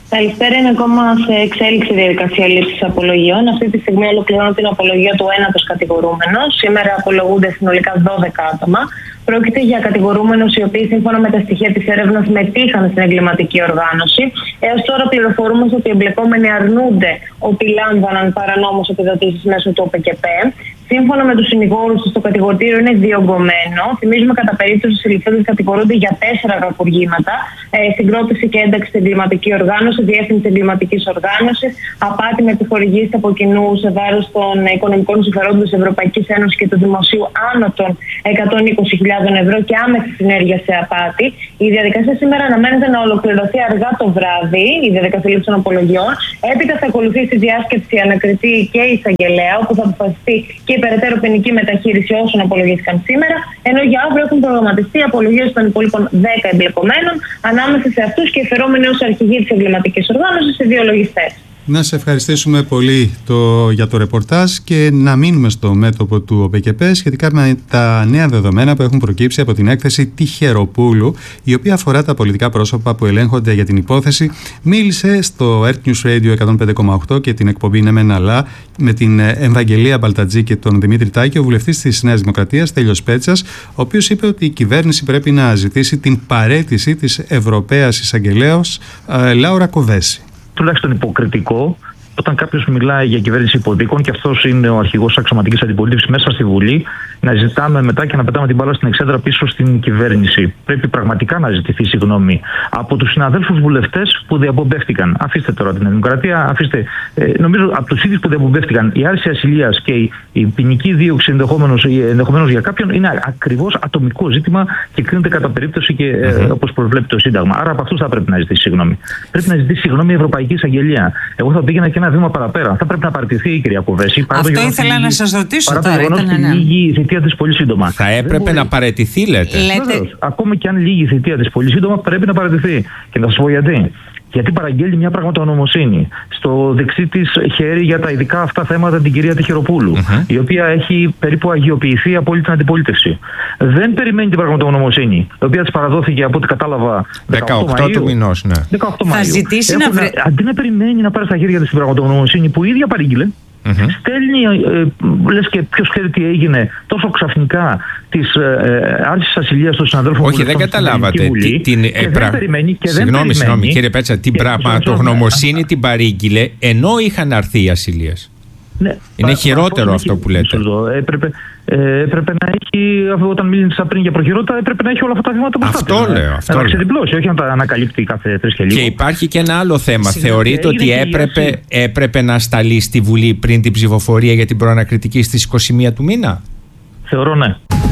Καλησπέρα, είναι ακόμα σε εξέλιξη διαδικασία λήψης απολογιών. Αυτή τη στιγμή ολοκληρώνω την απολογία του ένατος κατηγορούμενος. Σήμερα απολογούνται συνολικά δώδεκα άτομα. Πρόκειται για κατηγορούμενους οι οποίοι, σύμφωνα με τα στοιχεία της έρευνας, μετήχαν στην εγκληματική οργάνωση. Έως τώρα πληροφορούμε ότι οι εμπλεκόμενοι αρνούνται ότι λάμβαναν παρανόμως επιδοτήσεις μέσω του ΟΠΕΚΕΠ. Σύμφωνα με τους συνηγόρους τους, το κατηγορητήριο είναι διωγγωμένο. Θυμίζουμε κατά περίπτωση οι συλληφθέντες κατηγορούνται για τέσσερα κακουργήματα: ε, συγκρότηση και ένταξη στην εγκληματική οργάνωση, διεύθυνση εγκληματικής οργάνωσης, απάτη με επιχορηγήσεις από κοινού σε βάρος των οικονομικών συμφερόντων της Ευρωπαϊκής Ένωσης και του Δημοσίου άνω των εκατόν είκοσι χιλιάδες ευρώ και άμεση συνέργεια σε απάτη. Η διαδικασία σήμερα αναμένεται να ολοκληρωθεί αργά το βράδυ, η διαδικασία λήψης των απολογιών. Έπειτα θα ακολουθήσει η διάσκεψη ανακριτή και η εισαγγελέα, όπου θα αποφασιστεί και η περαιτέρω ποινική μεταχείριση όσων απολογήθηκαν σήμερα, ενώ για αύριο έχουν προγραμματιστεί απολογίες των υπόλοιπων δέκα εμπλεκομένων, ανάμεσα σε αυτούς και εφερόμενοι ως αρχηγοί της εγκληματικής οργάνωσης σε δύο λογιστές. Να σε ευχαριστήσουμε πολύ το, για το ρεπορτάζ και να μείνουμε στο μέτωπο του ΟΠΕΚΕΠ σχετικά με τα νέα δεδομένα που έχουν προκύψει από την έκθεση Τυχεροπούλου, η οποία αφορά τα πολιτικά πρόσωπα που ελέγχονται για την υπόθεση. Μίλησε στο Earth News Radio εκατόν πέντε κόμμα οκτώ και την εκπομπή «Ναι μεν αλλά» με την Ευαγγελία Μπαλτατζή και τον Δημήτρη Τάκη, ο βουλευτής της Νέας Δημοκρατίας, Τέλειος Πέτσας, ο οποίος είπε ότι η κυβέρνηση πρέπει να ζητήσει την παραίτηση της Ευρωπαίας Εισαγγελέως ε, Λάουρα Κοβέση. Τουλάχιστον υποκριτικό όταν κάποιος μιλάει για κυβέρνηση υποδίκων και αυτός είναι ο αρχηγός αξιωματικής αντιπολίτευσης μέσα στη Βουλή, να ζητάμε μετά και να πετάμε την μπάλα στην εξέδρα πίσω στην κυβέρνηση. Πρέπει πραγματικά να ζητηθεί συγγνώμη από τους συναδέλφους βουλευτές που διαπομπεύτηκαν. Αφήστε τώρα την Δημοκρατία, αφήστε. Ε, νομίζω από τους ίδιους που διαπομπεύτηκαν, η άρση ασυλίας και η, η ποινική δίωξη ενδεχομένως για κάποιον είναι ακριβώς ατομικό ζήτημα και κρίνεται κατά περίπτωση και ε, mm-hmm. όπως προβλέπει το Σύνταγμα. Άρα από αυτούς θα πρέπει να ζητήσει συγγνώμη. Πρέπει να ζητήσει συγγνώμη η Ευρωπαϊκή Εισαγγελία. Εγώ θα πήγαινα και ένα βήμα παραπέρα. Θα πρέπει να παραιτηθεί η κυρία Κοβέση. Αυτό ήθελα να σας ρωτήσω παρά τώρα. Παρά το γεγονός η θητεία της πολύ σύντομα. Θα έπρεπε μπορεί... να παραιτηθεί, λέτε. λέτε... Ακόμα και αν λύγει η θητεία της πολύ σύντομα, πρέπει να παραιτηθεί. Και να σας πω γιατί. Γιατί παραγγέλνει μια πραγματονομοσύνη στο δεξί της χέρι για τα ειδικά αυτά θέματα την κυρία Τυχεροπούλου, uh-huh. η οποία έχει περίπου αγιοποιηθεί από όλη την αντιπολίτευση. Δεν περιμένει την πραγματονομοσύνη, η οποία της παραδόθηκε από ό,τι κατάλαβα δεκαοκτώ του μηνός. Ναι. δεκαοκτώ Μαΐου. Θα ζητήσει Έχουν, να βρε... Αντί να περιμένει να πάρει στα χέρια της την πραγματονομοσύνη που η ίδια παρήγγειλε, Mm-hmm. στέλνει, ε, λες και ποιος ξέρει τι έγινε τόσο ξαφνικά της ε, άρσης ασυλίας των συναδέλφων. Όχι, δεν καταλάβατε. Τι, την, και ε, δεν περιμένει, και συγγνώμη, συγγνώμη, κύριε Πέτσα, την πραγματογνωμοσύνη την παρήγγειλε ενώ είχαν αρθεί οι ασυλίες. Ναι, είναι πα, χειρότερο αυτό που λέτε. Έπρεπε, ε, έπρεπε να έχει, όταν μίλησα πριν για προχειρότητα, έπρεπε να έχει όλα αυτά τα βήματα μπροστά. Αυτό λέω. Αυτό να ξεδιπλώσει, όχι να τα ανακαλύπτει κάθε τρεις και λίγο. Και υπάρχει και ένα άλλο θέμα. Θεωρείτε ότι έπρεπε, έπρεπε να σταλεί στη Βουλή πριν την ψηφοφορία για την προανακριτική στις είκοσι μία του μήνα? Θεωρώ ναι.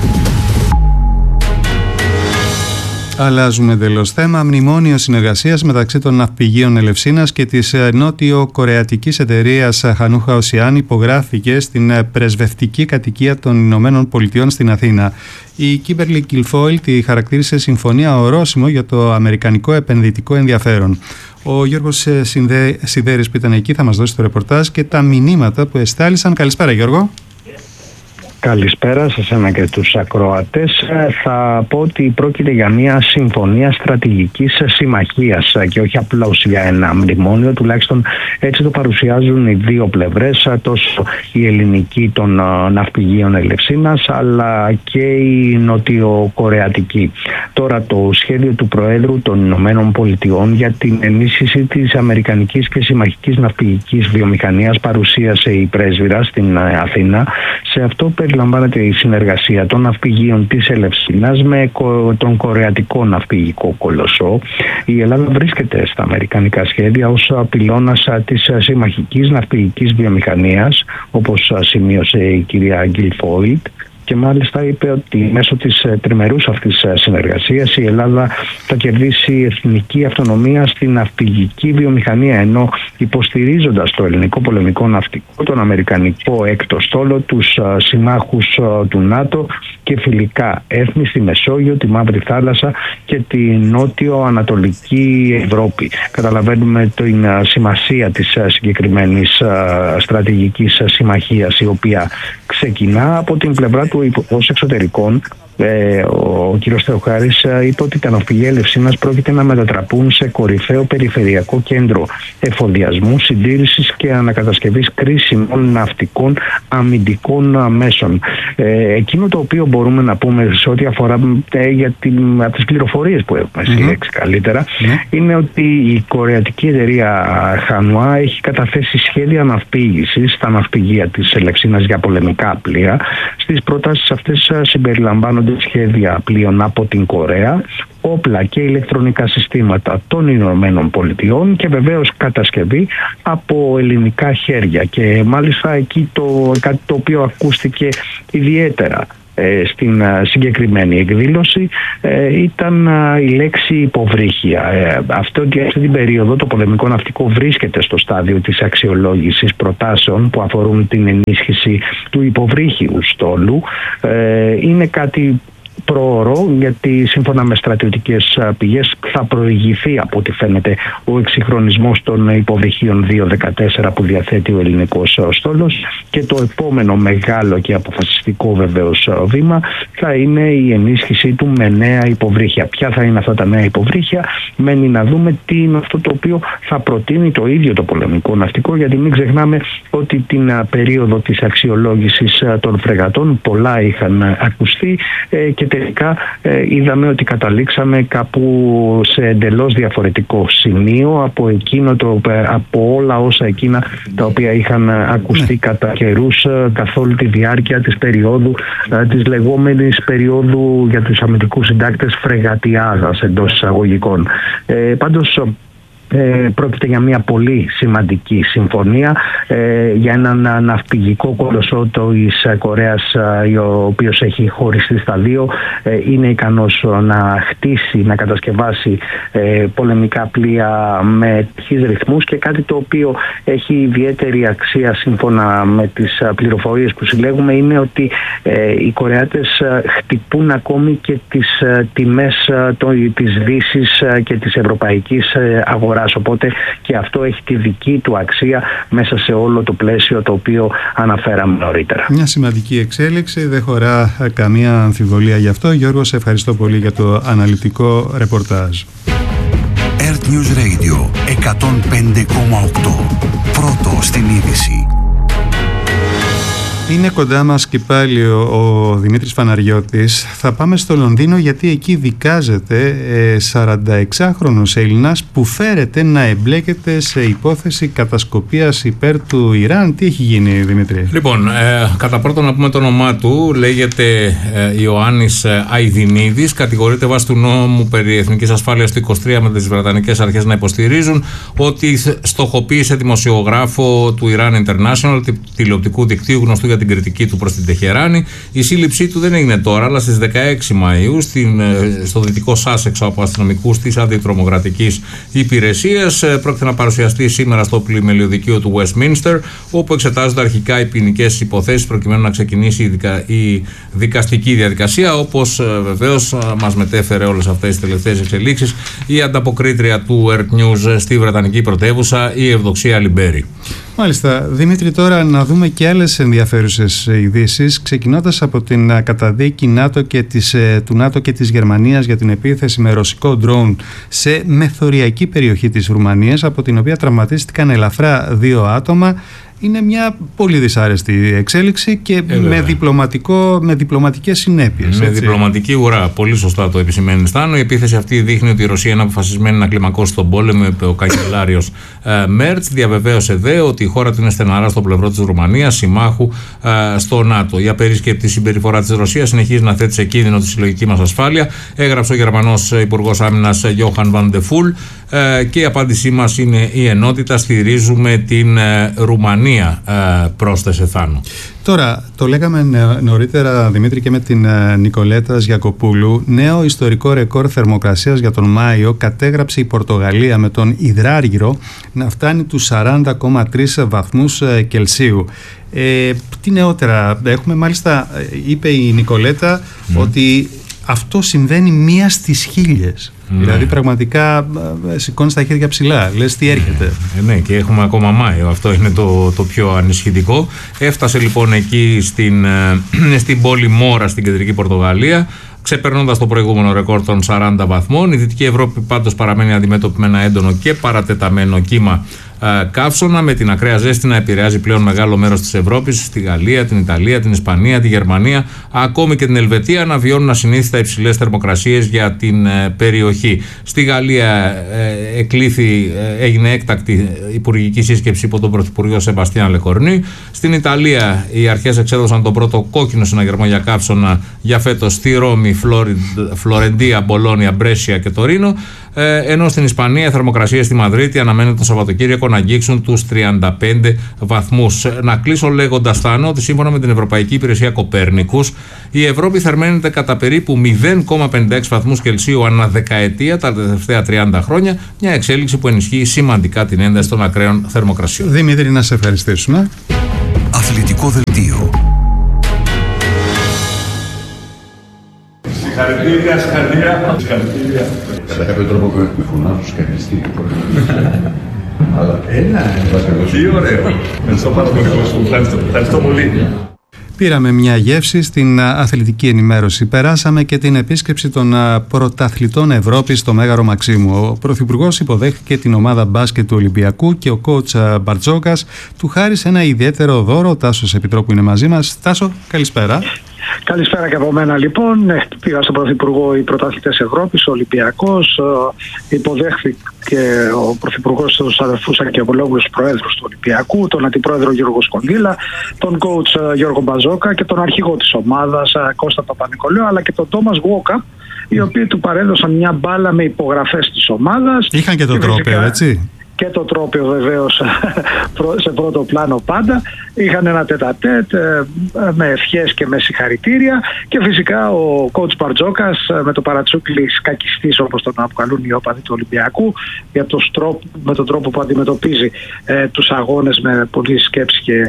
Αλλάζουμε εντελώς θέμα. Μνημόνιο συνεργασίας μεταξύ των ναυπηγείων Ελευσίνας και της νότιο-κορεατικής εταιρείας Χανούχα Οσιάν υπογράφηκε στην πρεσβευτική κατοικία των Ηνωμένων Πολιτειών στην Αθήνα. Η Κίμπερλι Κιλφόιλ τη χαρακτήρισε συμφωνία ορόσημο για το αμερικανικό επενδυτικό ενδιαφέρον. Ο Γιώργος Σιδέρης που ήταν εκεί θα μας δώσει το ρεπορτάζ και τα μηνύματα που εστάλησαν. Καλησπέρα Γιώργο. Καλησπέρα σε εσένα και τους ακροατές. Θα πω ότι πρόκειται για μια συμφωνία στρατηγικής συμμαχίας και όχι απλώς για ένα μνημόνιο, τουλάχιστον έτσι το παρουσιάζουν οι δύο πλευρές, τόσο η ελληνική των ναυπηγείων Ελευσίνας αλλά και η νοτιοκορεατική. Τώρα το σχέδιο του Προέδρου των Ηνωμένων Πολιτειών για την ενίσχυση της αμερικανικής και συμμαχικής ναυπηγικής βιομηχανίας παρουσίασε η πρέσβυρα στην Αθήνα. Σε αυτό περιλαμβάνεται η συνεργασία των ναυπηγείων της Ελευσίνας με τον κορεατικό ναυπηγικό κολοσσό. Η Ελλάδα βρίσκεται στα αμερικανικά σχέδια ως πυλώνας της συμμαχικής ναυπηγικής βιομηχανίας, όπως σημείωσε η κυρία Γκιλφόιλ. Και μάλιστα είπε ότι μέσω της τριμερούς αυτής συνεργασίας η Ελλάδα θα κερδίσει εθνική αυτονομία στην ναυπηγική βιομηχανία, ενώ υποστηρίζοντας το ελληνικό πολεμικό ναυτικό, τον αμερικανικό έκτο στόλο, τους συμμάχους του ΝΑΤΟ και φιλικά έθνη στη Μεσόγειο, τη Μαύρη Θάλασσα και τη νότιο-ανατολική Ευρώπη. Καταλαβαίνουμε την σημασία της συγκεκριμένης στρατηγικής συμμαχίας, η οποία ξεκινά από την πλευρά του Υπουργού Εξωτερικών Ε, ο, ο κ. Θεοχάρης είπε ότι τα ναυπηγεία Ελευσίνας πρόκειται να μετατραπούν σε κορυφαίο περιφερειακό κέντρο εφοδιασμού, συντήρησης και ανακατασκευής κρίσιμων ναυτικών αμυντικών μέσων. Ε, εκείνο το οποίο μπορούμε να πούμε σε ό,τι αφορά ε, για την, από τις πληροφορίες που έχουμε συλλέξει mm-hmm. καλύτερα, mm-hmm. είναι ότι η κορεατική εταιρεία Χανουά έχει καταθέσει σχέδια ναυπήγησης στα ναυπηγεία της Ελευσίνας για πολεμικά πλοία. Στις προτάσεις αυτές συμπεριλαμβάνονται σχέδια πλοίων από την Κορέα, όπλα και ηλεκτρονικά συστήματα των Ηνωμένων Πολιτειών και βεβαίως κατασκευή από ελληνικά χέρια. Και μάλιστα εκεί το, κάτι το οποίο ακούστηκε ιδιαίτερα ε, στην συγκεκριμένη εκδήλωση ε, ήταν ε, η λέξη υποβρύχια. Ε, αυτό, αυτή την περίοδο το πολεμικό ναυτικό βρίσκεται στο στάδιο της αξιολόγησης προτάσεων που αφορούν την ενίσχυση του υποβρύχιου στόλου. Ε, είναι κάτι προωρό, γιατί σύμφωνα με στρατιωτικές πηγές θα προηγηθεί από ό,τι φαίνεται ο εξυγχρονισμός των υποβρυχίων δύο δεκατέσσερα που διαθέτει ο ελληνικός στόλος, και το επόμενο μεγάλο και αποφασιστικό βεβαίως βήμα θα είναι η ενίσχυσή του με νέα υποβρύχια. Ποια θα είναι αυτά τα νέα υποβρύχια, μένει να δούμε τι είναι αυτό το οποίο θα προτείνει το ίδιο το πολεμικό ναυτικό, γιατί μην ξεχνάμε ότι την περίοδο της αξιολόγησης των φρεγατών πολλά είχαν ακουστεί και τελικά ε, είδαμε ότι καταλήξαμε κάπου σε εντελώς διαφορετικό σημείο από, εκείνο το, από όλα όσα εκείνα τα οποία είχαν ακουστεί ναι. κατά καιρούς καθ' όλη τη διάρκεια της περίοδου, της λεγόμενης περίοδου για τους αμυντικούς συντάκτες φρεγατιάδας εντός εισαγωγικών. Ε, πάντως Ε, πρόκειται για μια πολύ σημαντική συμφωνία, ε, για έναν ναυπηγικό κολοσσό της Κορέας, ε, ο οποίος έχει χωριστεί στα δύο, ε, είναι ικανός να χτίσει, να κατασκευάσει ε, πολεμικά πλοία με τυχείς ρυθμούς, και κάτι το οποίο έχει ιδιαίτερη αξία σύμφωνα με τις πληροφορίες που συλλέγουμε είναι ότι ε, οι Κορεάτες χτυπούν ακόμη και τις ε, τιμές ε, το, της Δύσης ε, και της ευρωπαϊκής ε, αγοράς. Οπότε και αυτό έχει τη δική του αξία μέσα σε όλο το πλαίσιο το οποίο αναφέραμε νωρίτερα. Μια σημαντική εξέλιξη, δεν χωρά καμία αμφιβολία γι' αυτό. Γιώργο, σε ευχαριστώ πολύ για το αναλυτικό ρεπορτάζ. Earth News Radio εκατόν πέντε κόμμα οκτώ. Πρώτο στην είδηση. Είναι κοντά μας και πάλι ο, ο Δημήτρης Φαναριώτης. Θα πάμε στο Λονδίνο, γιατί εκεί δικάζεται ε, σαρανταεξάχρονος Έλληνας που φέρεται να εμπλέκεται σε υπόθεση κατασκοπίας υπέρ του Ιράν. Τι έχει γίνει, Δημήτρη? Λοιπόν, ε, κατά πρώτον να πούμε το όνομά του. Λέγεται ε, Ιωάννης Αηδινίδης. Κατηγορείται βάσει του νόμου περί εθνικής ασφάλειας του είκοσι τρία με τις βρετανικές αρχές να υποστηρίζουν ότι στοχοποίησε δημοσιογράφο του Iran International, τηλεοπτικού δικτύου γνωστού για την κριτική του προς την Τεχεράνη. Η σύλληψή του δεν έγινε τώρα, αλλά στις δεκαέξι Μαΐου στην, στο δυτικό Σάσεξ από αστυνομικούς της αντιτρομοκρατικής υπηρεσίας. Πρόκειται να παρουσιαστεί σήμερα στο πλημελιωδικείο του Westminster, όπου εξετάζονται αρχικά οι ποινικές υποθέσεις προκειμένου να ξεκινήσει η, δικα, η δικαστική διαδικασία, όπως βεβαίως μας μετέφερε όλες αυτές τις τελευταίες εξελίξεις η ανταποκρίτρια του Earth News στη βρετανική πρωτεύουσα, η Ευδοξία Λιμπέρη. Μάλιστα. Δημήτρη, τώρα να δούμε και άλλες ενδιαφέρουσες ειδήσεις, ξεκινώντας από την καταδίκη ΝΑΤΟ και της, του ΝΑΤΟ και της Γερμανίας για την επίθεση με ρωσικό ντρόουν σε μεθοριακή περιοχή της Ρουμανίας, από την οποία τραυματίστηκαν ελαφρά δύο άτομα. Είναι μια πολύ δυσάρεστη εξέλιξη και ε, με, διπλωματικό, με διπλωματικές συνέπειες. Με έτσι. διπλωματική ουρά. Πολύ σωστά το επισημαίνει, Στάνο. Η επίθεση αυτή δείχνει ότι η Ρωσία είναι αποφασισμένη να κλιμακώσει τον πόλεμο, είπε ο καγκελάριος ε, Μέρτς. Διαβεβαίωσε δε ότι η χώρα του είναι στεναρά στο πλευρό της Ρουμανίας, συμμάχου ε, στο ΝΑΤΟ. Η απερίσκεπτη συμπεριφορά της Ρωσίας συνεχίζει να θέτει σε κίνδυνο τη συλλογική μας ασφάλεια, έγραψε ο Γερμανός Υπουργός Άμυνας Γιόχαν Βαντεφούλ. Ε, και η απάντησή μας είναι η ενότητα. Στηρίζουμε την ε, Ρουμανία, ε, πρόσθεσε Θάνο. Τώρα, το λέγαμε νωρίτερα, Δημήτρη, και με την Νικολέτα Γιακοπούλου. Νέο ιστορικό ρεκόρ θερμοκρασίας για τον Μάιο κατέγραψε η Πορτογαλία, με τον υδράργυρο να φτάνει τους σαράντα κόμμα τρεις βαθμούς Κελσίου. Ε, τι νεότερα έχουμε? Μάλιστα, είπε η Νικολέτα mm. ότι αυτό συμβαίνει μία στις χίλιες. Ναι. Δηλαδή πραγματικά σηκώνεις τα χέρια ψηλά, λες τι έρχεται. Ε, ναι, και έχουμε ακόμα Μάιο, αυτό είναι το, το πιο ανησυχητικό. Έφτασε λοιπόν εκεί στην, στην πόλη Μόρα στην κεντρική Πορτογαλία, ξεπερνώντας το προηγούμενο ρεκόρ των σαράντα βαθμών. Η Δυτική Ευρώπη πάντως παραμένει αντιμέτωπη με ένα έντονο και παρατεταμένο κύμα ε, καύσωνα, με την ακραία ζέστη να επηρεάζει πλέον μεγάλο μέρος της Ευρώπης. Στη Γαλλία, την Ιταλία, την Ισπανία, τη Γερμανία, ακόμη και την Ελβετία να βιώνουν ασυνήθιστα υψηλές θερμοκρασίες για την ε, περιοχή. Στη Γαλλία ε, εκλήθη, ε, έγινε έκτακτη υπουργική σύσκεψη υπό τον Πρωθυπουργό Σεμπαστιάν Λεκορνή. Στην Ιταλία οι αρχές εξέδωσαν τον πρώτο κόκκινο συναγερμό για καύσωνα για φέτος στη Ρώμη, Φλωρεντία, Μπολόνια, Μπρέσια και Τωρίνο, ε, ενώ στην Ισπανία οι θερμοκρασίες στη Μαδρίτη αναμένεται το Σαββατοκύριακο να αγγίξουν τους τριάντα πέντε βαθμούς. Να κλείσω λέγοντας, Θάνο, ότι σύμφωνα με την Ευρωπαϊκή Υπηρεσία Κοπέρνικους, η Ευρώπη θερμαίνεται κατά περίπου μηδέν κόμμα πενήντα έξι βαθμούς Κελσίου ανά δεκαετία τα τελευταία τριάντα χρόνια, μια εξέλιξη που ενισχύει σημαντικά την ένταση των ακραίων θερμοκρασιών. Δημήτρη, να σε ευχαριστήσουμε. Αθλητικό δελτίο. Συγχαρητήρια, συγχαρητήρια. Συγχαρητήρια. Κατά κάποιο τρόπο με φωνάζουν συγχαρητήρια. Αλλά ένα, τι ωραίο. Ευχαριστώ πάρα πολύ. Ευχαριστώ πολύ. Πήραμε μια γεύση στην αθλητική ενημέρωση. Περάσαμε και την επίσκεψη των πρωταθλητών Ευρώπης στο Μέγαρο Μαξίμου. Ο Πρωθυπουργός υποδέχθηκε την ομάδα μπάσκετ του Ολυμπιακού και ο κότς Μπαρτζόκας του χάρισε ένα ιδιαίτερο δώρο. Ο Τάσος Επιτρόπου είναι μαζί μας. Τάσο, καλησπέρα. Καλησπέρα και από μένα λοιπόν. Πήγα στον Πρωθυπουργό οι πρωταθλητές Ευρώπης, ο Ολυμπιακός. Υποδέχθηκε ο Πρωθυπουργός τους αδερφούς Ακιαβολόγλους Προέδρους του Ολυμπιακού, τον Αντιπρόεδρο Γιώργο Σκονδύλα, τον coach Γιώργο Μπαζόκα και τον αρχηγό της ομάδας Κώστα Παπα-Νικολάου, αλλά και τον Τόμας Γουόκα, οι οποίοι του παρέδωσαν μια μπάλα με υπογραφές της ομάδας. Είχαν και το τρόπαιο, έτσι. Και το τρόπαιο βεβαίως σε πρώτο πλάνο πάντα. Είχαν ένα τέτα-τέτ με ευχές και με συγχαρητήρια και φυσικά ο coach Μπαρτζόκας με το παρατσούκλι σκακιστής, όπως τον αποκαλούν οι όπαδοι του Ολυμπιακού, για το στρόπο, με τον τρόπο που αντιμετωπίζει ε, τους αγώνες με πολλή σκέψη και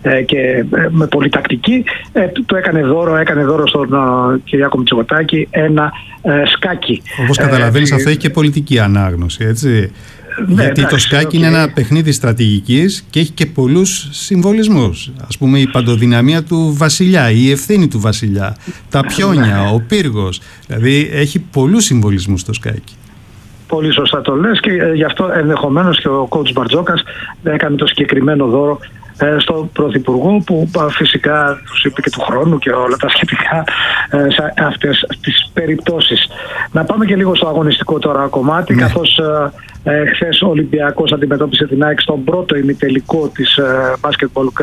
και με πολύ τακτική, ε, του έκανε δώρο, έκανε δώρο στον uh, Κυριάκο Μητσοτάκη ένα uh, σκάκι. Όπως καταλαβαίνεις, ε, αυτό έχει και πολιτική ανάγνωση, έτσι. Ναι, γιατί εντάξει, το σκάκι okay. είναι ένα παιχνίδι στρατηγικής και έχει και πολλούς συμβολισμούς. Ας πούμε η παντοδυναμία του βασιλιά, η ευθύνη του βασιλιά, τα πιόνια, ο πύργος. Δηλαδή έχει πολλούς συμβολισμούς το σκάκι. Πολύ σωστά το λες και ε, γι' αυτό ενδεχομένως και ο coach Μπαρτζόκας έκανε το συγκεκριμένο δώρο στον Πρωθυπουργό, που φυσικά τους είπε και του χρόνου και όλα τα σχετικά σε αυτές τις περιπτώσεις. Να πάμε και λίγο στο αγωνιστικό τώρα κομμάτι, ναι. καθώς ε, χθες ο Ολυμπιακός αντιμετώπισε την ΑΕΚ στον πρώτο ημιτελικό της ε, Basketball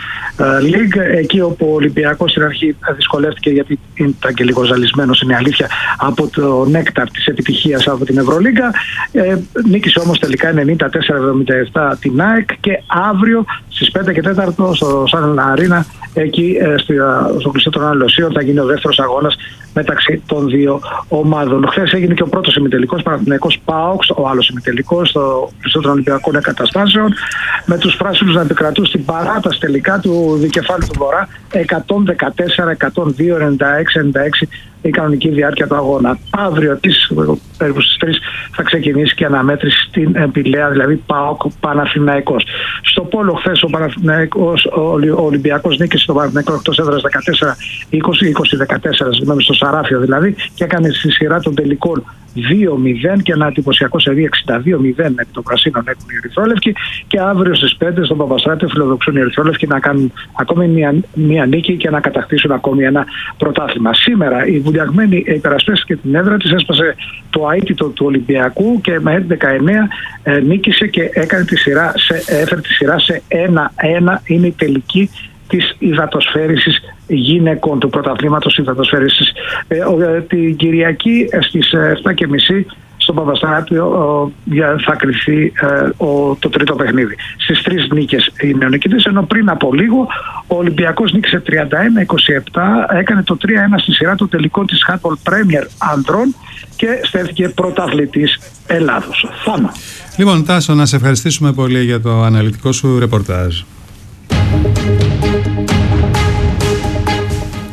League, εκεί όπου ο Ολυμπιακός στην αρχή δυσκολεύτηκε γιατί ήταν και λίγο ζαλισμένος, είναι αλήθεια, από το νέκταρ της επιτυχίας από την Ευρωλίγκα. Ε, νίκησε όμως τελικά ενενήντα τέσσερα εβδομήντα επτά την ΑΕΚ και αύριο στις πέντε και τέταρτο στο Σαν Αρίνα, εκεί στο κλειστό των Αλλοσίων, θα γίνει ο δεύτερος αγώνας μεταξύ των δύο ομάδων. Χθες έγινε και ο πρώτος ημιτελικός, Παναθηναϊκός ΠΑΟΚ, ο άλλος ημιτελικός στο κλειστό των Ολυμπιακών Εγκαταστάσεων, με τους πράσινους να επικρατούν στην παράταση τελικά του δικεφάλου του Βορρά εκατόν δεκατέσσερα εκατόν δύο ενενήντα έξι ενενήντα έξι η κανονική διάρκεια του αγώνα. Αύριο περίπου στις τρεις θα ξεκινήσει και η αναμέτρηση στην Πηλαία, δηλαδή ΠΑΟΚ Παναθηναϊκός. Στο πόλο χθες ο, Παναθηναϊκός, ο Ολυμπιακός νίκησε στον Παναθηναϊκό εκτός έδρας δεκατέσσερα είκοσι, είκοσι δεκατέσσερα στο Σαράφιο δηλαδή, και έκανε στη σειρά των τελικών δύο μηδέν και ένα εντυπωσιακό σερί εξήντα δύο μηδέν επί των πρασίνων έχουν οι Ερυθρόλευκοι, και αύριο στις πέντε στον Παπαστράτιο φιλοδοξούν οι Ερυθρόλευκοι να κάνουν ακόμη μια, μια νίκη και να κατακτήσουν ακόμη ένα πρωτάθλημα. Σήμερα η βουλιαγμένη υπερασπίστηκε την έδρα της, έσπασε το αίτητο του Ολυμπιακού και με έντεκα εννέα ε, νίκησε και έκανε τη σειρά σε, έφερε τη σειρά σε ένα ένα. Είναι η τελική της υδατοσφαίρισης γυναικών, του πρωταθλήματος υδατοσφαίρισης. Ε, ε, την Κυριακή ε, στις επτά και μισή στον Παπαστράτιο ε, θα κρυφθεί ε, ο, το τρίτο παιχνίδι. Στις τρεις νίκες οι νεονικητές, ενώ πριν από λίγο ο Ολυμπιακός νίκησε τριάντα ένα είκοσι επτά, έκανε το τρία ένα στη σειρά του τελικό της Handball Premier Ανδρών και στέφθηκε πρωταθλητής Ελλάδος. Θάμα. Λοιπόν, Τάσο, να σε ευχαριστήσουμε πολύ για το αναλυτικό σου ρεπορτάζ.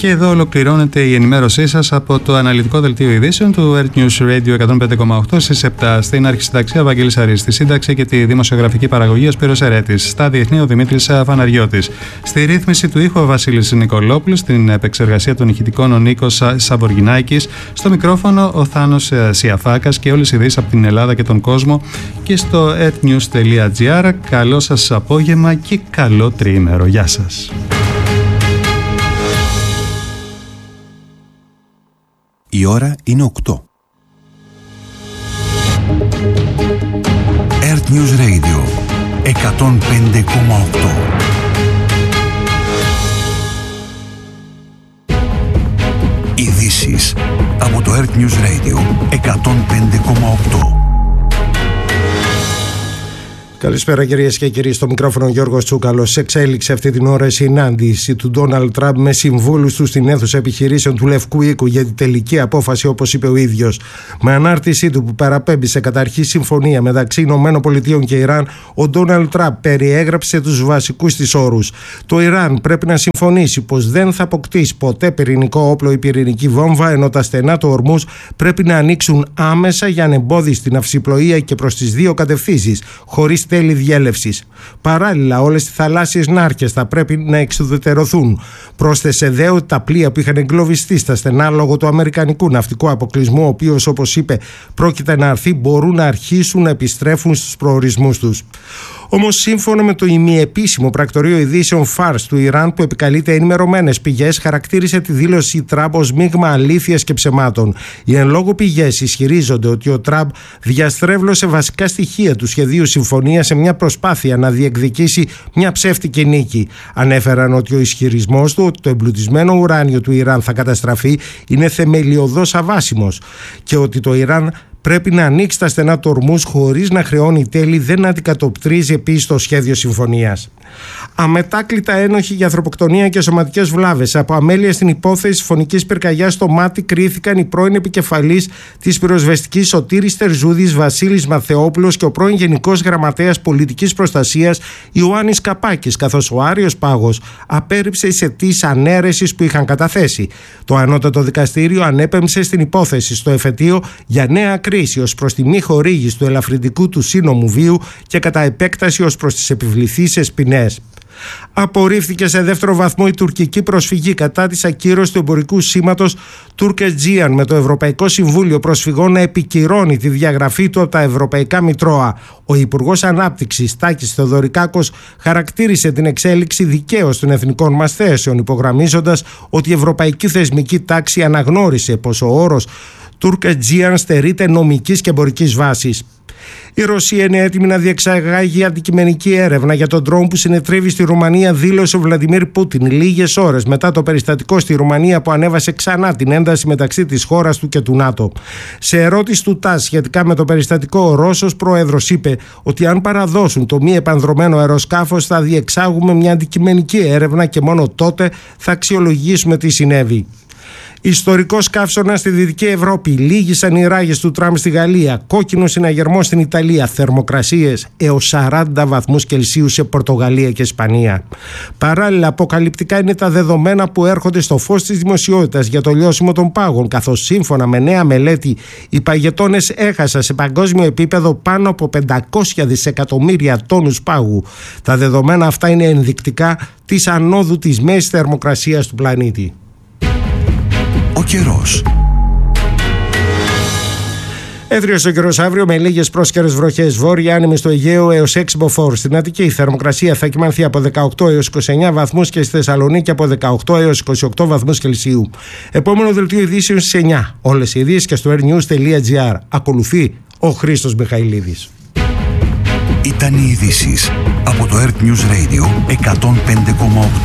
Και εδώ ολοκληρώνεται η ενημέρωσή σας από το αναλυτικό δελτίο ειδήσεων του Earth News Radio εκατόν πέντε κόμμα οκτώ στις επτά. Στην αρχισυνταξία Βαγγέλης Αρής, στη σύνταξη και τη δημοσιογραφική παραγωγή ο Σπύρος Ερέτης, στα διεθνή ο Δημήτρης Φαναριώτης, στη ρύθμιση του ήχου ο Βασίλης Νικολόπουλος, στην επεξεργασία των ηχητικών ο Νίκος Σαβοργινάκης, στο μικρόφωνο ο Θάνος Σιαφάκας και όλες οι ειδήσεις από την Ελλάδα και τον κόσμο και στο earthnews τελεία gr. Καλό σας απόγευμα και καλό τριήμερο. Γεια σας. Η ώρα είναι οκτώ. Earth News Radio εκατόν πέντε κόμμα οκτώ. Ειδήσεις από το Earth News Radio εκατόν πέντε κόμμα οκτώ. Καλησπέρα κυρίες και κύριοι, στο μικρόφωνο Γιώργος Τσούκαλος. Εξέλιξε αυτή την ώρα η συνάντηση του Ντόναλντ Τραμπ με συμβούλους του στην αίθουσα επιχειρήσεων του Λευκού Οίκου για την τελική απόφαση, όπως είπε ο ίδιος. Με ανάρτησή του που παραπέμπει σε καταρχή συμφωνία μεταξύ Ηνωμένων Πολιτειών και Ιράν, ο Ντόναλντ Τραμπ περιέγραψε τους βασικούς της όρους. Το Ιράν πρέπει να συμφωνήσει πως δεν θα αποκτήσει ποτέ πυρηνικό όπλο ή πυρηνική βόμβα, ενώ τα στενά του Ορμούζ πρέπει να ανοίξουν άμεσα για ανεμπόδιστη ναυσιπλοεία και προς τις δύο κατευθύνσεις, χωρίς τέλη διέλευσης. Παράλληλα, όλες οι θαλάσσιες νάρκες θα πρέπει να εξουδετερωθούν. Πρόσθεσε δε ότι τα πλοία που είχαν εγκλωβιστεί στα στενά λόγω του αμερικανικού ναυτικού αποκλεισμού, ο οποίος, όπως είπε, πρόκειται να έρθει, μπορούν να αρχίσουν να επιστρέφουν στους προορισμούς τους. Όμως, σύμφωνα με το ημιεπίσημο πρακτορείο ειδήσεων Φάρς του Ιράν, που επικαλείται ενημερωμένες πηγές, χαρακτήρισε τη δήλωση Τραμπ ως μείγμα αλήθειας και ψεμάτων. Οι εν λόγω πηγές ισχυρίζονται ότι ο Τραμπ διαστρέβλωσε βασικά στοιχεία του σχεδίου συμφωνίας σε μια προσπάθεια να διεκδικήσει μια ψεύτικη νίκη. Ανέφεραν ότι ο ισχυρισμός του ότι το εμπλουτισμένο ουράνιο του Ιράν θα καταστραφεί είναι θεμελιωδώς αβάσιμος και ότι το Ιράν πρέπει να ανοίξει τα στενά του Ορμούζ χωρίς να χρεώνει τέλη δεν αντικατοπτρίζει επίσης το σχέδιο συμφωνίας. Αμετάκλητα ένοχοι για ανθρωποκτονία και σωματικές βλάβες από αμέλεια στην υπόθεση φωνικής πυρκαγιάς στο Μάτι κρίθηκαν η πρώην επικεφαλής της πυροσβεστικής Σωτήρης Τερζούδης Βασίλης Μαθεόπουλος και ο πρώην Γενικός Γραμματέας Πολιτικής Προστασίας Ιωάννης Καπάκης, καθώς ο Άριος Πάγος απέρριψε τις αιτήσεις ανέρεσης που είχαν καταθέσει. Το ανώτατο δικαστήριο ανέπεμψε στην υπόθεση στο εφετείο για νέα κρίση ως προς τη μη χορήγηση του ελαφρυντικού του σύνομου βίου και κατά επέκταση ως προς τις επιβληθήσεις ποινές. Απορρίφθηκε σε δεύτερο βαθμό η τουρκική προσφυγή κατά της ακύρωσης του εμπορικού σήματος Turk-Aegean, με το Ευρωπαϊκό Συμβούλιο Προσφυγών να επικυρώνει τη διαγραφή του από τα ευρωπαϊκά μητρώα. Ο Υπουργός Ανάπτυξης Τάκης Θεοδωρικάκος χαρακτήρισε την εξέλιξη δικαίως των εθνικών μας θέσεων, υπογραμμίζοντας ότι η ευρωπαϊκή θεσμική τάξη αναγνώρισε πως ο όρος Turk-Aegean στερείται νομικής και εμπορικής βάσης. Η Ρωσία είναι έτοιμη να διεξαγάγει αντικειμενική έρευνα για τον τρόπο που συνετρίβει στη Ρουμανία, δήλωσε ο Βλαντιμίρ Πούτιν λίγες ώρες μετά το περιστατικό στη Ρουμανία που ανέβασε ξανά την ένταση μεταξύ της χώρας του και του ΝΑΤΟ. Σε ερώτηση του ΤΑΣ σχετικά με το περιστατικό, ο Ρώσος πρόεδρος είπε ότι αν παραδώσουν το μη επανδρωμένο αεροσκάφος θα διεξάγουμε μια αντικειμενική έρευνα και μόνο τότε θα αξιολογήσουμε τι συνέβη. Ιστορικός καύσωνα στη Δυτική Ευρώπη. Λύγησαν οι ράγες του Τραμπ στη Γαλλία. Κόκκινο συναγερμός στην Ιταλία. Θερμοκρασίες έως σαράντα βαθμούς Κελσίου σε Πορτογαλία και Ισπανία. Παράλληλα, αποκαλυπτικά είναι τα δεδομένα που έρχονται στο φως της δημοσιότητας για το λιώσιμο των πάγων, καθώς σύμφωνα με νέα μελέτη οι παγετώνες έχασαν σε παγκόσμιο επίπεδο πάνω από πεντακόσια δισεκατομμύρια τόνους πάγου. Τα δεδομένα αυτά είναι ενδεικτικά της ανόδου της μέσης θερμοκρασίας του πλανήτη. Ο καιρός. Έθριος ο καιρός αύριο με λίγες πρόσκαιρες βροχές. Βόρεια άνεμη στο Αιγαίο έως έξι μποφόρ. Στην Αττική η θερμοκρασία θα κυμανθεί από δεκαοκτώ έως είκοσι εννέα βαθμούς και στη Θεσσαλονίκη από δεκαοκτώ έως είκοσι οκτώ βαθμούς Κελσίου. Επόμενο δελτίο ειδήσεων στις εννιά. Όλες οι ειδήσεις και στο earthnews τελεία gr. Ακολουθεί ο Χρήστος Μιχαηλίδης. Ήταν οι ειδήσεις από το Earth News Radio εκατόν πέντε κόμμα οκτώ.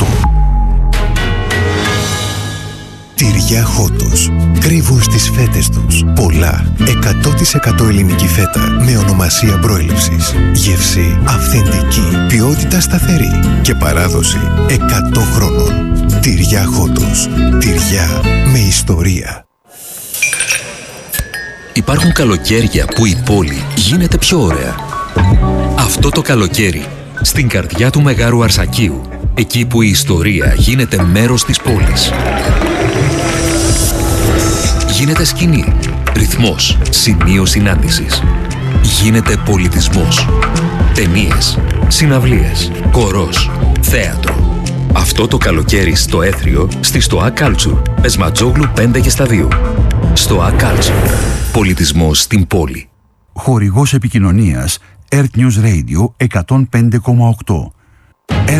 Τυριά Χότος. Κρύβουν στις φέτες τους πολλά εκατό τοις εκατό ελληνική φέτα με ονομασία προέλευσης. Γεύση αυθεντική, ποιότητα σταθερή και παράδοση εκατό χρόνων. Τυριά Χότος. Τυριά με ιστορία. Υπάρχουν καλοκαίρια που η πόλη γίνεται πιο ωραία. Αυτό το καλοκαίρι, στην καρδιά του Μεγάρου Αρσακίου, εκεί που η ιστορία γίνεται μέρος της πόλης. Γίνεται σκηνή, ρυθμός, σημείο συνάντησης. Γίνεται πολιτισμός. Ταινίες, συναυλίες, χορός, θέατρο. Αυτό το καλοκαίρι στο Έθριο, στη Στοά Culture, Πεσματζόγλου πέντε και στα δύο. Στοά Culture. Πολιτισμός στην πόλη. Χορηγός επικοινωνίας Earth News Radio εκατόν πέντε κόμμα οκτώ.